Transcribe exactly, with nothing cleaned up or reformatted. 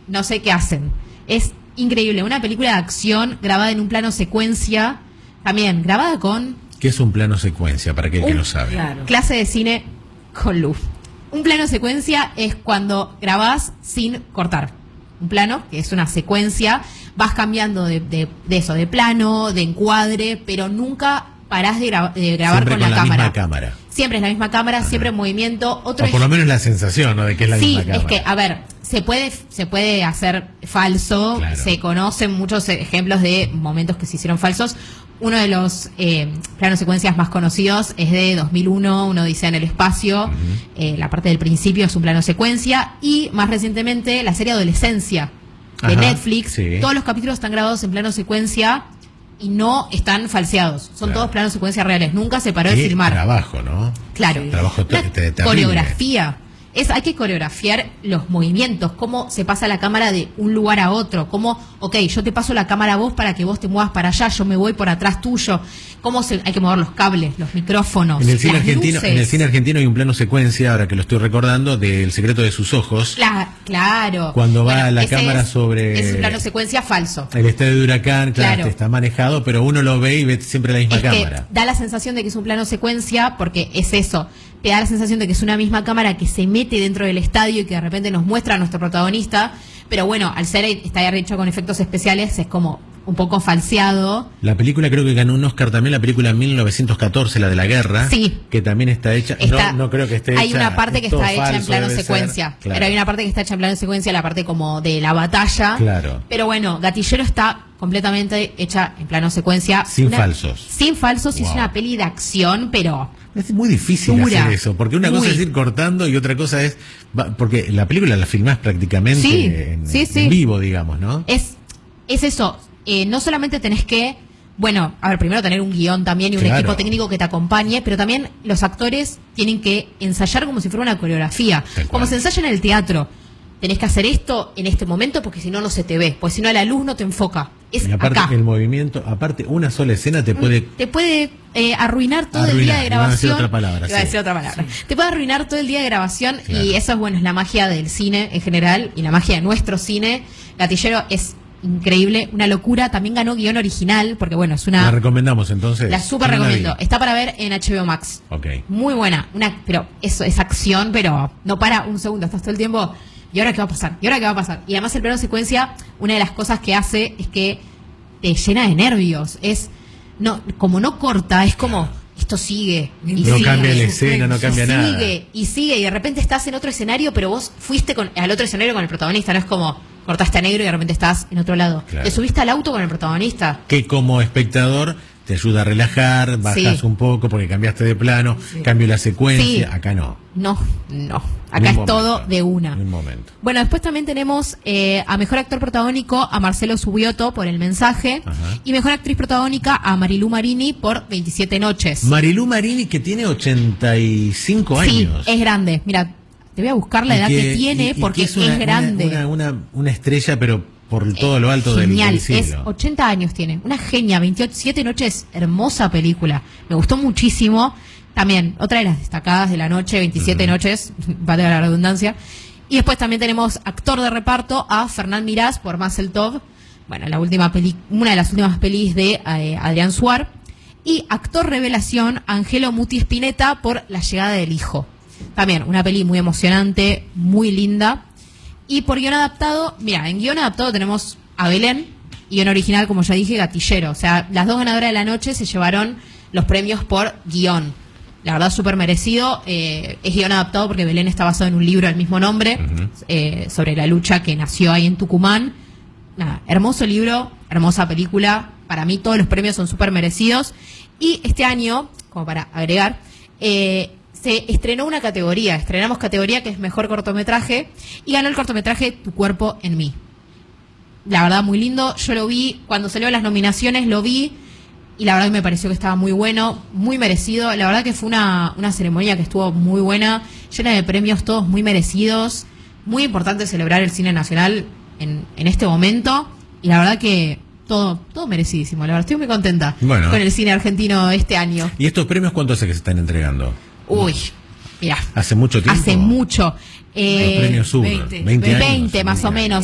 no sé qué hacen. Es increíble, una película de acción grabada en un plano secuencia, también grabada con... ¿Qué es un plano secuencia, para aquel que no sabe? Claro. Clase de cine con luz. Un plano secuencia es cuando grabás sin cortar. Un plano, que es una secuencia, vas cambiando de, de, de eso, de plano, de encuadre, pero nunca parás de, gra de grabar siempre con, con la, la cámara. misma cámara. Siempre es la misma cámara, Ajá. siempre en movimiento. Otro o por lo menos la sensación, ¿no?, de que es la sí, misma cámara. Sí, es que, a ver, se puede, se puede hacer falso, claro. Se conocen muchos ejemplos de momentos que se hicieron falsos. Uno de los eh, planos secuencias más conocidos es de dos mil uno, Una Odisea en el Espacio. Uh-huh. eh, la parte del principio es un plano secuencia. Y más recientemente la serie Adolescencia de Ajá, Netflix. Sí. Todos los capítulos están grabados en plano secuencia y no están falseados. Son claro. todos planos secuencia reales. Nunca se paró de filmar. Trabajo, ¿no? Claro. Sí. Trabajo te, te, te coreografía. Es, hay que coreografiar los movimientos, cómo se pasa la cámara de un lugar a otro, cómo, ok, yo te paso la cámara a vos para que vos te muevas para allá, yo me voy por atrás tuyo, cómo se, hay que mover los cables, los micrófonos, en el cine las argentino, luces. En el cine argentino hay un plano secuencia, ahora que lo estoy recordando, de El secreto de sus ojos. Cla claro. Cuando va bueno, la cámara es, sobre... Es un plano secuencia falso. El estadio de Huracán, claro, claro. está manejado, pero uno lo ve y ve siempre la misma es cámara. Que da la sensación de que es un plano secuencia porque es eso. Te da la sensación de que es una misma cámara que se mete dentro del estadio y que de repente nos muestra a nuestro protagonista, pero bueno, al ser está hecho con efectos especiales es como un poco falseado. La película creo que ganó un Oscar también, la película mil novecientos catorce, la de la guerra, sí. que también está hecha, está, no, no creo que esté hay hecha. Hay una parte que está hecha falso, en plano secuencia, ser, claro. pero hay una parte que está hecha en plano secuencia, la parte como de la batalla, claro. Pero bueno, Gatillero está completamente hecha en plano secuencia. Sin una, falsos. Sin falsos, wow. Y es una peli de acción, pero... Es muy difícil dura, hacer eso, porque una muy. cosa es ir cortando y otra cosa es... Porque la película la filmás prácticamente sí, en, sí, sí. en vivo, digamos, ¿no? Es, es eso, eh, no solamente tenés que... Bueno, a ver, primero tener un guión también y un claro. equipo técnico que te acompañe, pero también los actores tienen que ensayar como si fuera una coreografía, como se ensaya en el teatro. Tenés que hacer esto en este momento porque si no, no se te ve, porque si no la luz no te enfoca. Es y aparte acá. El movimiento, aparte una sola escena te puede... Te puede eh, arruinar todo arruinar, el día de grabación. Iba a decir otra palabra. Iba a decir otra palabra. Sí. Te puede arruinar todo el día de grabación claro. Y eso es bueno, es la magia del cine en general y la magia de nuestro cine. Gatillero es... increíble, una locura. También ganó guión original, porque bueno, es una... La recomendamos entonces. La súper recomiendo. Está para ver en H B O Max. Ok. Muy buena. Una, pero eso es acción, pero no para un segundo. Estás todo el tiempo... ¿Y ahora qué va a pasar? ¿Y ahora qué va a pasar? Y además el plano secuencia, una de las cosas que hace es que te llena de nervios. Es... no como no corta, es como... esto sigue. Y no sigue, cambia la escena, no cambia y nada. Sigue, y sigue, y de repente estás en otro escenario, pero vos fuiste con, al otro escenario con el protagonista. No es como... cortaste a negro y de repente estás en otro lado. Claro. Te subiste al auto con el protagonista. Que como espectador te ayuda a relajar, bajas sí. un poco porque cambiaste de plano, sí. cambio la secuencia. Sí. Acá no. No, no. Acá es momento, todo de una. Un momento. Bueno, después también tenemos eh, a Mejor Actor Protagónico a Marcelo Subioto por El Mensaje. Ajá. Y Mejor Actriz Protagónica a Marilú Marini por veintisiete noches. Marilú Marini, que tiene ochenta y cinco años. Sí, es grande. Mira, te voy a buscar la edad que, que tiene y, y porque que es, una, es grande. Una, una, una, una estrella, pero por todo lo alto genial, del, del siglo. Es ochenta años tiene. Una genia, veintisiete noches, hermosa película. Me gustó muchísimo. También, otra de las destacadas de la noche, veintisiete uh-huh. noches, vale la redundancia. Y después también tenemos actor de reparto a Fernán Mirás por Mazel Tov. Bueno, la última peli, una de las últimas pelis de eh, Adrián Suar. Y actor revelación, Angelo Muti Spinetta por La Llegada del Hijo. También una peli muy emocionante, muy linda. Y por guión adaptado, mira, en guión adaptado tenemos a Belén, y guión original, como ya dije, Gatillero. O sea, las dos ganadoras de la noche se llevaron los premios por guión. La verdad, súper merecido. Eh, es guión adaptado porque Belén está basado en un libro del mismo nombre, uh-huh. eh, sobre la lucha que nació ahí en Tucumán. Nada, hermoso libro, hermosa película. Para mí todos los premios son súper merecidos. Y este año, como para agregar, eh, se estrenó una categoría, estrenamos categoría que es Mejor Cortometraje, y ganó el cortometraje Tu Cuerpo en Mí. La verdad, muy lindo. Yo lo vi, cuando salió las nominaciones, lo vi, y la verdad que me pareció que estaba muy bueno, muy merecido. La verdad que fue una, una ceremonia que estuvo muy buena, llena de premios, todos muy merecidos. Muy importante celebrar el cine nacional en, en este momento, y la verdad que todo todo merecidísimo. La verdad, estoy muy contenta bueno. con el cine argentino este año. ¿Y estos premios cuánto hace que se están entregando? Uy, mira. ¿Hace mucho tiempo? Hace mucho. Eh, Los premios suben. veinte, veinte, veinte años, más o menos.